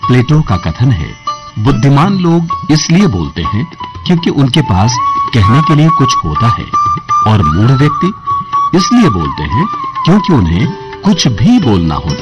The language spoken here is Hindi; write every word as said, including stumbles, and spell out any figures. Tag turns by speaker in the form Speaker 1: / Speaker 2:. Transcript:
Speaker 1: प्लेटो का कथन है, बुद्धिमान लोग इसलिए बोलते हैं क्योंकि उनके पास कहने के लिए कुछ होता है, और मूढ़ व्यक्ति इसलिए बोलते हैं क्योंकि उन्हें कुछ भी बोलना होता है।